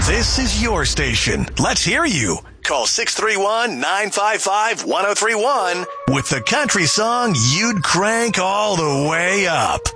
This is your station. Let's hear you. Call 631-955-1031 with the country song you'd crank all the way up.